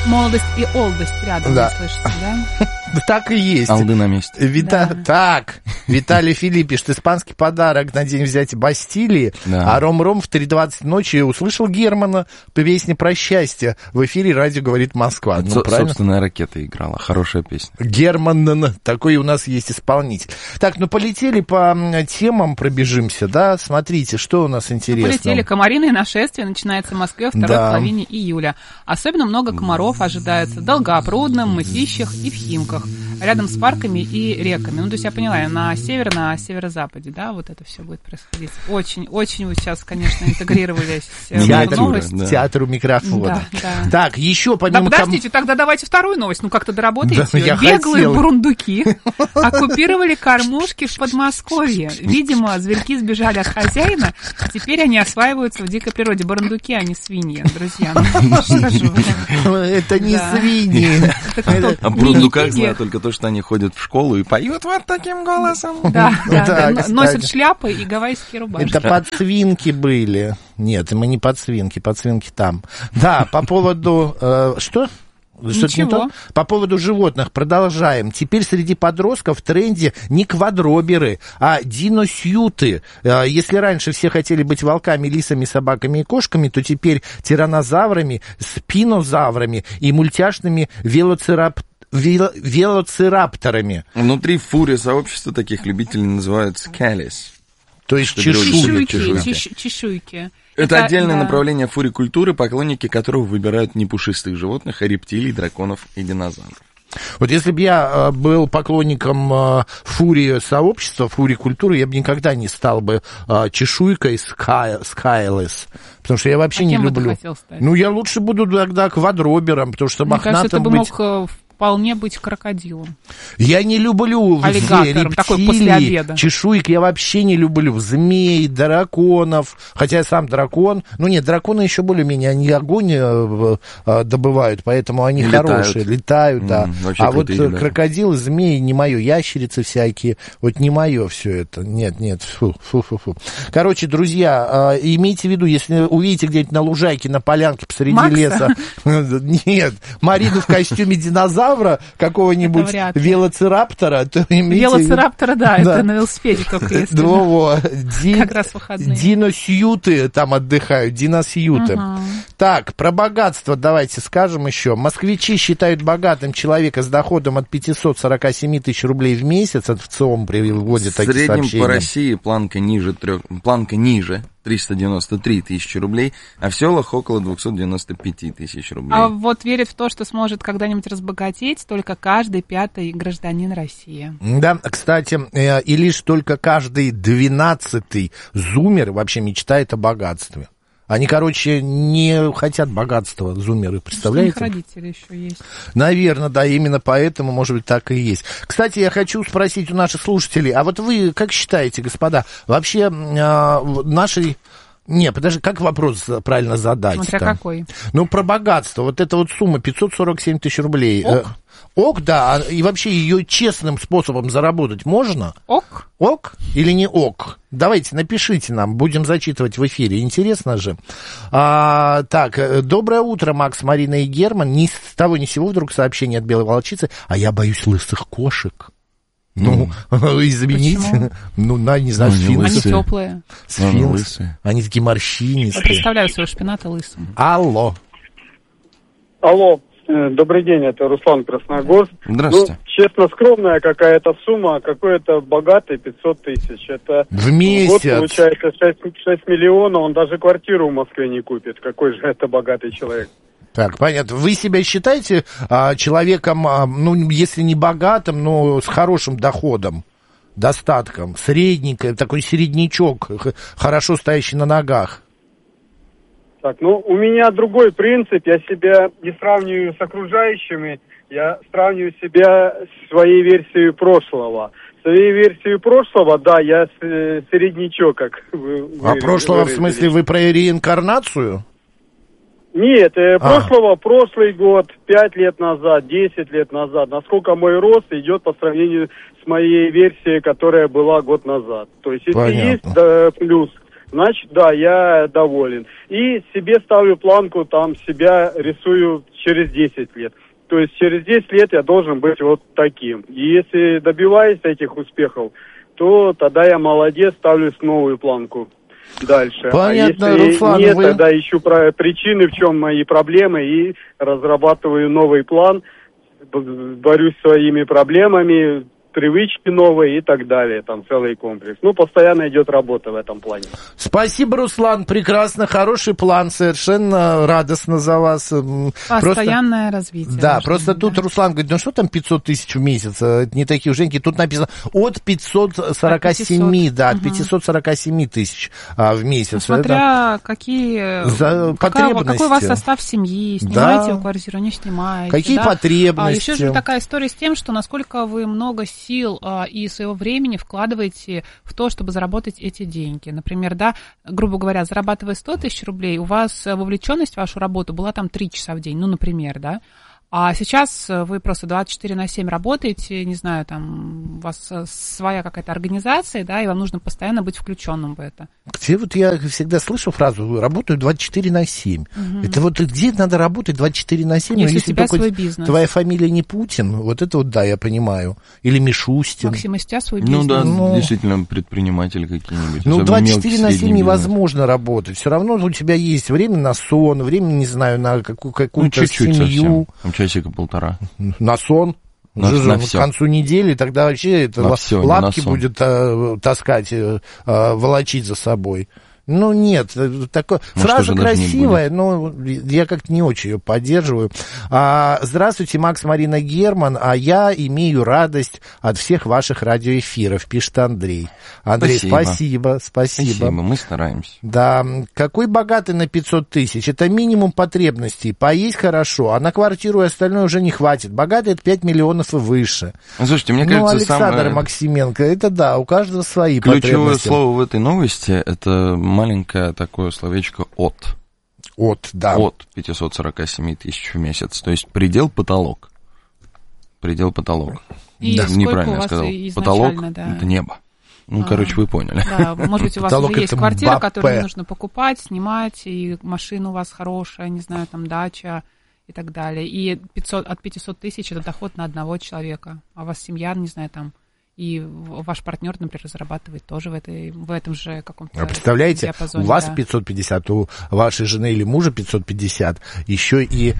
молодость и олдость рядом, Да. вы слышите, да? Так и есть. Алды на месте. Так, Виталий Филипп пишет: испанский подарок на день взятия Бастилии, Да. а Ром-Ром в 3:20 ночи услышал Германа по песне «Про счастье». В эфире радио «Говорит Москва». Ну, правильно? Собственная ракета играла. Хорошая песня. Герман, такой у нас есть исполнитель. Так, ну полетели по темам, пробежимся, да? Смотрите, что у нас интересно. Полетели. Комариное нашествие начинается в Москве во второй Да. половине июля. Особенно много комаров ожидается в Долгопрудном, Мытищах и в Химках, рядом с парками и реками. Ну, то есть я поняла, на северо-западе, да, вот это все будет происходить. Очень вы сейчас, конечно, интегрировались в эту новость. Да. Театру микрофона. Да. Так, еще Да, помимо... подождите, тогда давайте вторую новость. Ну, как-то доработаете Да, ее. я Беглые хотел. бурундуки оккупировали кормушки в Подмосковье. Видимо, зверьки сбежали от хозяина, теперь они осваиваются в дикой природе. Бурундуки, а не свиньи, друзья. Ну, что же вы. Это не Да. свиньи. Это кто? О бурундуках Мини-пиги. знаю только то, что они ходят в школу и поют вот таким голосом. Да, Да, кстати. носят шляпы и гавайские рубашки. Это подсвинки были. Нет, мы не подсвинки там. Да, по поводу... Что? Что-то не Ничего. то? По поводу животных продолжаем. Теперь среди подростков в тренде не квадроберы, а диносюты. Если раньше все хотели быть волками, лисами, собаками и кошками, то теперь тираннозаврами, спинозаврами и мультяшными велоцирапторами. Внутри фури сообщества таких любителей называют скалис. То есть Что берут чешуйки. Чешуйки. Это отдельное да. направление фурикультуры, поклонники которого выбирают не пушистых животных, а рептилий, драконов и динозавров. Вот если бы я был поклонником фури-сообщества, фури-культуры, я бы никогда не стал бы чешуйкой скайлес, потому что я вообще не кем бы ты люблю. хотел стать? Ну, я лучше буду тогда квадробером, потому что Мне кажется, ты мохнатым бы быть... мог вполне быть крокодилом. Я не люблю Аллигатором, такой после обеда. чешуек я вообще не люблю. Змей, драконов, хотя я сам дракон. Ну нет, драконы еще более-менее, они огонь добывают, поэтому они Летают. хорошие, летают, да. Вообще А вот крутые ребята. крокодилы, змеи не мое, ящерицы всякие, вот не мое все это. Нет, фу. Короче, друзья, имейте в виду, если увидите где-нибудь на лужайке, на полянке посреди Макса? леса, нет, Марину в костюме динозавра, какого-нибудь Это вряд ли. велоцираптора, то имейте... Велоцираптора, да, это на велосипеде только если. Как раз выходные. Диносьюты там отдыхают, диносьюты. Так, про богатство давайте скажем еще. Москвичи считают богатым человека с доходом от 547 тысяч рублей в месяц. Это в ЦИОМ приводит В такие среднем сообщения. по России планка ниже 393 тысячи рублей, а в селах около 295 тысяч рублей. А вот верит в то, что сможет когда-нибудь разбогатеть только каждый 5-й гражданин России. Да, кстати, и лишь только каждый 12-й зумер вообще мечтает о богатстве. Они, короче, не хотят богатства, зумеры, представляете? У них родители еще есть. Наверное, да, именно поэтому, может быть, так и есть. Кстати, я хочу спросить у наших слушателей, а вот вы как считаете, господа, вообще наши... Не, подожди, как вопрос правильно задать? Смотря там? какой. Ну, про богатство. Вот эта вот сумма 547 тысяч рублей. Ок, да, и вообще ее честным способом заработать можно? Ок. Ок или не ок? Давайте, напишите нам, будем зачитывать в эфире, интересно же. Так, доброе утро, Макс, Марина и Герман. Ни с того ни с сего вдруг сообщение от белой волчицы, а я боюсь лысых кошек. Ну, извините. Почему? Ну, не знаю, Ну, не сфинксы. Они лысые. теплые. Сфинксы. лысые. Они такие Я морщинистые. представляю своего шпината лысым. Алло. Алло, добрый день, это Руслан Красногорск. Здравствуйте. Ну, честно, скромная какая-то сумма, какой-то богатый 500 тысяч. Это В год месяц. получается 6 миллионов, он даже квартиру в Москве не купит. Какой же это богатый человек? Так, понятно. Вы себя считаете человеком, ну, если не богатым, но с хорошим доходом, достатком, средненьким, такой середнячок, хорошо стоящий на ногах? Так, ну, у меня другой принцип. Я себя не сравниваю с окружающими, я сравниваю себя с своей версией прошлого. Своей версией прошлого, да, я середнячок, как вы Прошлого, в выразились. смысле, вы про реинкарнацию? Нет, прошлый год, 5 лет назад, 10 лет назад, насколько мой рост идет по сравнению с моей версией, которая была год назад. То есть, если Понятно. есть плюс, значит, да, я доволен. И себе ставлю планку, там, себя рисую через 10 лет. То есть через 10 лет я должен быть вот таким. И если добиваюсь этих успехов, то тогда я молодец, ставлю новую планку дальше. Понятно, а если Руслан, нет, вы... тогда ищу причины, в чем мои проблемы, и разрабатываю новый план, борюсь с своими проблемами, привычки новые и так далее, там целый комплекс. Ну, постоянно идет работа в этом плане. Спасибо, Руслан, прекрасно, хороший план, совершенно радостно за вас. Постоянное развитие. Да, просто тут Руслан говорит, ну что там 500 тысяч в месяц, это не такие уж деньги, тут написано от 547, да, от 547 тысяч в месяц. Ну, смотря какие, какой у вас состав семьи, снимаете вы квартиру, не снимаете. Какие потребности. Еще же такая история с тем, что насколько вы много сил и своего времени вкладываете в то, чтобы заработать эти деньги. Например, да, грубо говоря, зарабатывая 100 тысяч рублей, у вас вовлеченность в вашу работу была там 3 часа в день, ну, например, да, а сейчас вы просто 24/7 работаете, не знаю, там у вас своя какая-то организация, да, и вам нужно постоянно быть включенным в это. Где вот я всегда слышу фразу «работаю 24/7». Это вот где надо работать 24/7? Если у тебя свой бизнес. Твоя фамилия не Путин, вот это вот да, я понимаю. Или Мишустин. Максим, если у тебя свой бизнес. Ну да, действительно, предприниматели какие-нибудь. Ну, 24/7 невозможно работать. Все равно у тебя есть время на сон, время, не знаю, на какую-то семью. Совсем. Часика полтора. На сон. К концу недели тогда вообще это лапки будет таскать, волочить за собой. Ну, нет, такое... Фраза красивая, но я как-то не очень ее поддерживаю. Здравствуйте, Макс, Марина, Герман, а я имею радость от всех ваших радиоэфиров, пишет Андрей. Андрей, спасибо. Спасибо, мы стараемся. Да, какой богатый на 500 тысяч? Это минимум потребностей. Поесть хорошо, а на квартиру и остальное уже не хватит. Богатый — это 5 миллионов и выше. Слушайте, мне кажется, Александр Максименко, это да, у каждого свои потребности. Ключевое слово в этой новости — это маленькое такое словечко «от». Да. От 547 тысяч в месяц. То есть предел-потолок. Предел-потолок. И да, неправильно я сказал. Потолок да. — это небо. Ну, короче, вы поняли. Да, может быть, у вас уже есть квартира, которую не нужно покупать, снимать, и машина у вас хорошая, не знаю, там дача и так далее. И от 500 тысяч это доход на одного человека. А у вас семья, не знаю, там... И ваш партнер, например, зарабатывает тоже в этом же каком-то представляете, диапазоне, у вас 550, у вашей жены или мужа 550, еще и,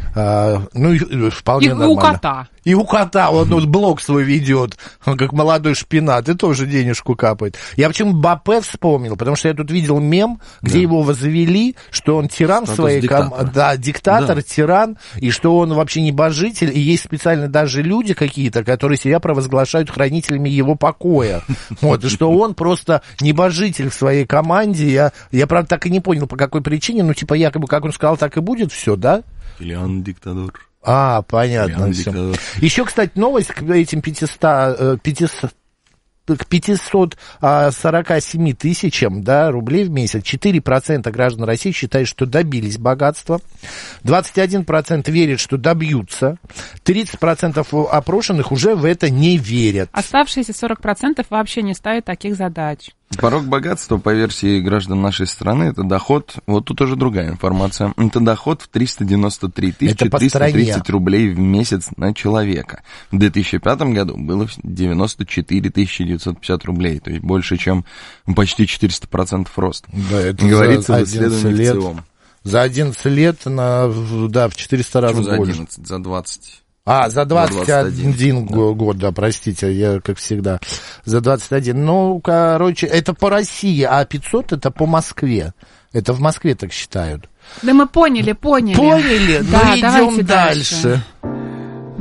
вполне нормально. И у кота. И у кота, он блог свой ведет, он как молодой шпинат, и тоже денежку капает. Я почему Мбаппе вспомнил, потому что я тут видел мем, где его возвели, что он тиран в своей команде. Да, диктатор, тиран, и что он вообще небожитель, и есть специально даже люди какие-то, которые себя провозглашают хранителями его покоя. Вот, и что он просто небожитель в своей команде. Я правда, так и не понял, по какой причине, ну, типа, якобы, как он сказал, так и будет все, да? Или он диктатор. Понятно. Еще, кстати, новость к этим 547 тысячам, да, рублей в месяц. 4% граждан России считают, что добились богатства. 21% верят, что добьются. 30% опрошенных уже в это не верят. Оставшиеся 40% вообще не ставят таких задач. Порог богатства, по версии граждан нашей страны, это доход, вот тут уже другая информация, это доход в 393 330 рублей в месяц на человека. В 2005 году было 94 950 рублей, то есть больше, чем почти 400% рост. Да, это говорится в исследовании ЦИОМ. За 11 лет в 400 раз больше. За 11, за 20. За 21 год, да, простите, я, как всегда, за 21. Ну, короче, это по России, а 500 это по Москве. Это в Москве так считают. Да мы поняли. Поняли? Да, идем дальше.